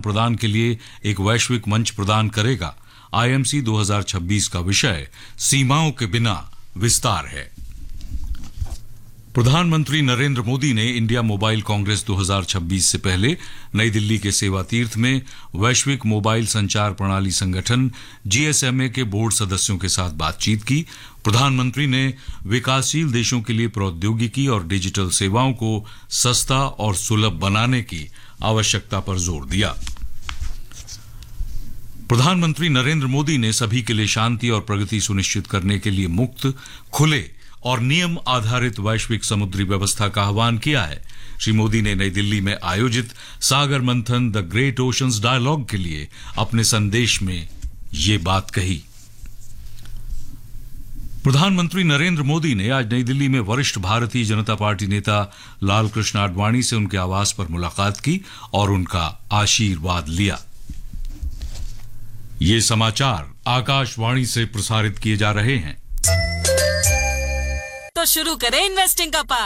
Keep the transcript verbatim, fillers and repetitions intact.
प्रदान के लिए एक वैश्विक मंच प्रदान करेगा। आईएमसी दो हज़ार छब्बीस का विषय सीमाओं के बिना विस्तार है। प्रधानमंत्री नरेंद्र मोदी ने इंडिया मोबाइल कांग्रेस दो हज़ार छब्बीस से पहले नई दिल्ली के सेवा तीर्थ में वैश्विक मोबाइल संचार प्रणाली संगठन जीएसएमए के बोर्ड सदस्यों के साथ बातचीत की। प्रधानमंत्री ने विकासशील देशों के लिए प्रौद्योगिकी और डिजिटल सेवाओं को सस्ता और सुलभ बनाने की आवश्यकता पर जोर दिया। प्रधानमंत्री नरेंद्र मोदी ने सभी के लिए शांति और प्रगति सुनिश्चित करने के लिए मुक्त, खुले और नियम आधारित वैश्विक समुद्री व्यवस्था का आह्वान किया है। श्री मोदी ने नई दिल्ली में आयोजित सागर मंथन द ग्रेट ओशंस डायलॉग के लिए अपने संदेश में ये बात कही। प्रधानमंत्री नरेंद्र मोदी ने आज नई दिल्ली में वरिष्ठ भारतीय जनता पार्टी नेता लालकृष्ण आडवाणी से उनके आवास पर मुलाकात की और उनका आशीर्वाद लिया। ये समाचार आकाशवाणी से प्रसारित किए जा रहे हैं। तो शुरू करें इन्वेस्टिंग का पाठ।